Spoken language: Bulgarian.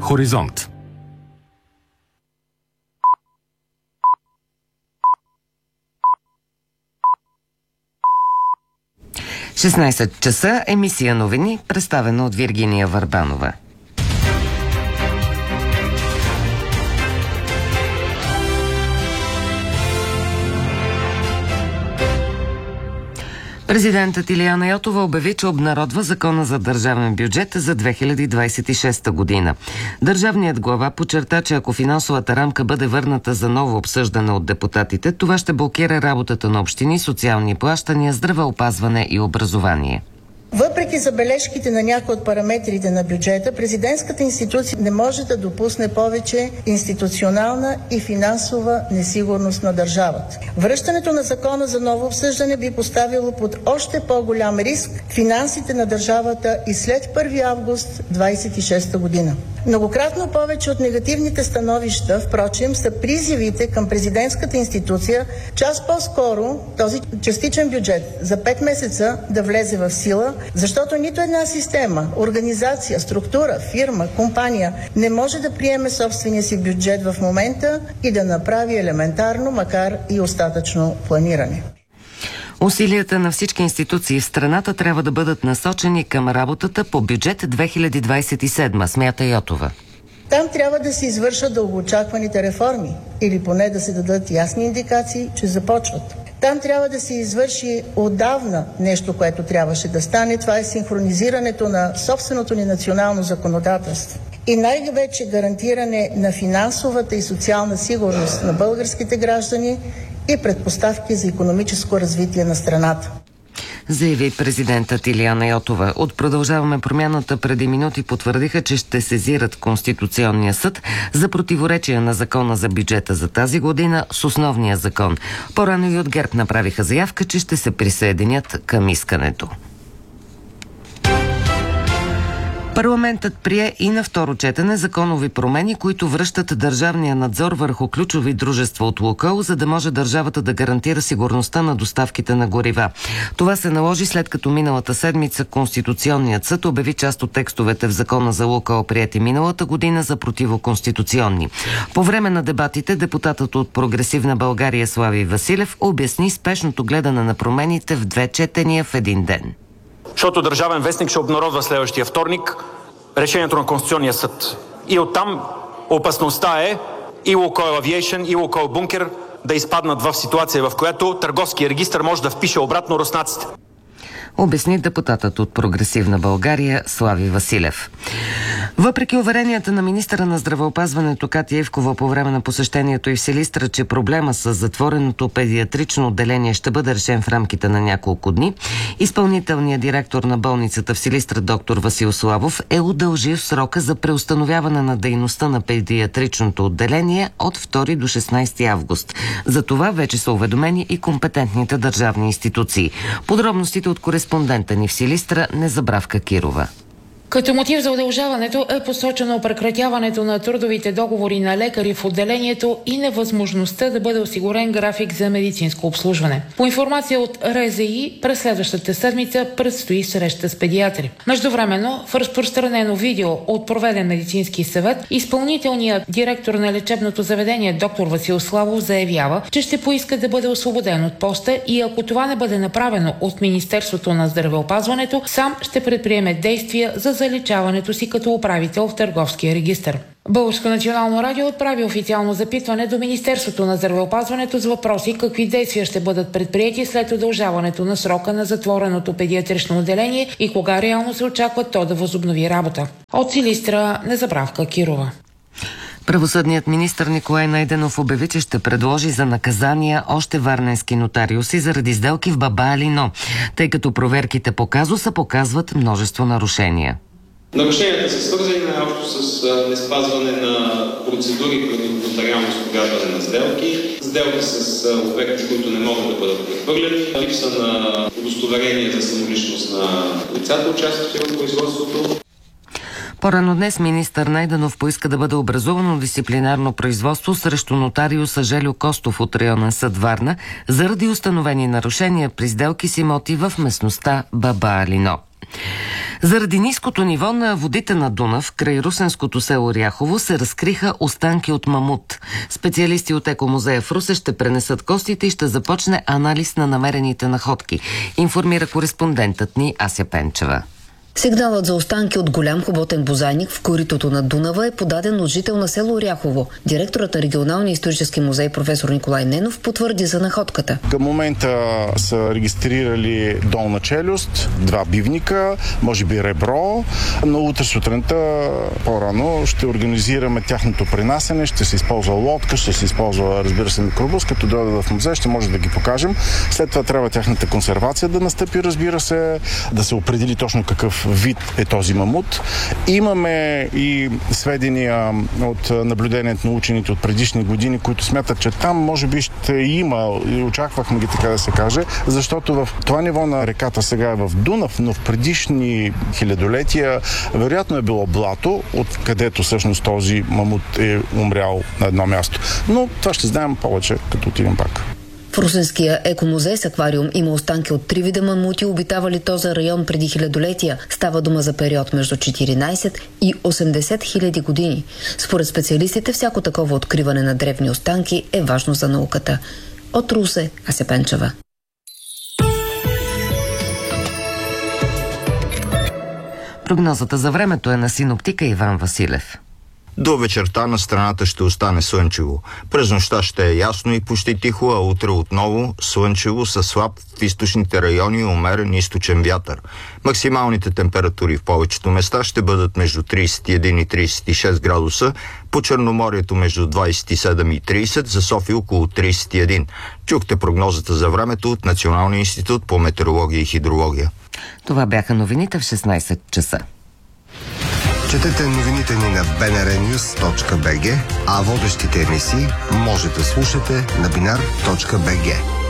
Хоризонт. – 16 часа, емисия новини, представена от Виргиния Върбанова. Президентът Илияна Йотова обяви, че обнародва Закона за държавен бюджет за 2026 година. Държавният глава подчерта, че ако финансовата рамка бъде върната за ново обсъждане от депутатите, това ще блокира работата на общини, социални плащания, здравеопазване и образование. Въпреки забележките на някои от параметрите на бюджета, президентската институция не може да допусне повече институционална и финансова несигурност на държавата. Връщането на закона за ново обсъждане би поставило под още по-голям риск финансите на държавата и след 1 август 2026 година. Многократно повече от негативните становища, впрочем, са призивите към президентската институция час по-скоро този частичен бюджет за 5 месеца да влезе в сила, защото нито една система, организация, структура, фирма, компания не може да приеме собствения си бюджет в момента и да направи елементарно, макар и остатъчно планиране. Усилията на всички институции в страната трябва да бъдат насочени към работата по бюджет 2027, смята Йотова. Там трябва да се извършат дългоочакваните реформи или поне да се дадат ясни индикации, че започват. Там трябва да се извърши отдавна нещо, което трябваше да стане. Това е синхронизирането на собственото ни национално законодателство. И най-вече гарантиране на финансовата и социална сигурност на българските граждани и предпоставки за икономическо развитие на страната, заяви президентът Илияна Йотова. От Продължаваме промяната преди минути потвърдиха, че ще сезират Конституционния съд за противоречие на закона за бюджета за тази година с основния закон. По-рано и от ГЕРБ направиха заявка, че ще се присъединят към искането. Парламентът прие и на второ четене законови промени, които връщат държавния надзор върху ключови дружества от „Лукойл“, за да може държавата да гарантира сигурността на доставките на горива. Това се наложи след като миналата седмица Конституционният съд обяви част от текстовете в закона за „Лукойл“, приети миналата година, за противоконституционни. По време на дебатите депутатът от Прогресивна България Слави Василев обясни спешното гледане на промените в 2 четения в един ден. Защото Държавен вестник ще обнародва следващия вторник решението на Конституционния съд. И оттам опасността е и „Лукойл Авиейшън“, и „Лукойл Бункер“ да изпаднат в ситуация, в която търговския регистър може да впише обратно руснаците. Обясни депутатът от Прогресивна България Слави Василев. Въпреки уверенията на министъра на здравеопазването Катя Ивкова по време на посещението и в Силистра, че проблема с затвореното педиатрично отделение ще бъде решен в рамките на няколко дни, изпълнителният директор на болницата в Силистра доктор Васил Славов е удължил срока за преустановяване на дейността на педиатричното отделение от 2 до 16 август. За това вече са уведомени и компетентните държавни институции. Подробностите от кореспондента ни в Силистра Незабравка Кирова. Като мотив за удължаването е посочено прекратяването на трудовите договори на лекари в отделението и невъзможността да бъде осигурен график за медицинско обслужване. По информация от РЗИ, през следващата седмица предстои среща с педиатри. Междувременно, в разпространено видео от проведен медицински съвет, изпълнителният директор на лечебното заведение доктор Васил Славов заявява, че ще поиска да бъде освободен от поста и ако това не бъде направено от Министерството на здравеопазването, сам ще предприеме действия за заличаването си като управител в Търговския регистър. Българско национално радио отправи официално запитване до Министерството на здравеопазването с въпроси какви действия ще бъдат предприети след удължаването на срока на затвореното педиатрично отделение и кога реално се очаква то да възобнови работа. От Силистра Незабравка Кирова. Правосъдният министър Николай Найденов обяви, че ще предложи за наказания още варненски нотариуси заради сделки в Баба Алино, тъй като проверките по казуса показват множество нарушения. Нарушенията са свързани най-общо с неспазване на процедури при нотариално спогаждане на сделки, сделки с обекти, които не могат да бъдат прехвърлени, липса на удостоверение за самоличност на лицата, участващи в производството. По-рано днес министър Найденов поиска да бъде образувано дисциплинарно производство срещу нотариуса Желю Костов от районен съд Варна заради установени нарушения при сделки с имоти в местността Баба Алино. Заради ниското ниво на водите на Дунав, край русенското село Ряхово, се разкриха останки от мамут. Специалисти от Екомузея в Русе ще пренесат костите и ще започне анализ на намерените находки, информира кореспондентът ни Ася Пенчева. Сигналът за останки от голям хоботен бозайник в коритото на Дунава е подаден от жител на село Ряхово. Директорът на регионалния исторически музей професор Николай Ненов потвърди за находката. Към момента са регистрирали долна челюст, 2 бивника, може би ребро, но утре сутринта по-рано ще организираме тяхното пренасене, ще се използва лодка, ще се използва, разбира се, микробус, като дойдат в музей, ще може да ги покажем. След това трябва тяхната консервация да настъпи, разбира се, да се определи точно какъв вид е този мамут. Имаме и сведения от наблюдението на учените от предишни години, които смятат, че там може би ще има, и очаквахме ги така да се каже, защото в това ниво на реката сега е в Дунав, но в предишни хилядолетия вероятно е било блато, откъдето всъщност този мамут е умрял на едно място. Но това ще знаем повече, като отидем пак. В Русенския екомузей с аквариум има останки от 3 вида мамути, обитавали този район преди хилядолетия. Става дума за период между 14 и 80 хиляди години. Според специалистите, всяко такова откриване на древни останки е важно за науката. От Русе, Ася Пенчева. Прогнозата за времето е на синоптика Иван Василев. До вечерта на страната ще остане слънчево. През нощта ще е ясно и почти тихо, а утре отново слънчево със слаб в източните райони и умерен източен вятър. Максималните температури в повечето места ще бъдат между 31 и 36 градуса, по Черноморието между 27 и 30, за София около 31. Чухте прогнозата за времето от Националния институт по метеорология и хидрология. Това бяха новините в 16 часа. Четете новините ни на bnrnews.bg, а водещите емисии може да слушате на binar.bg.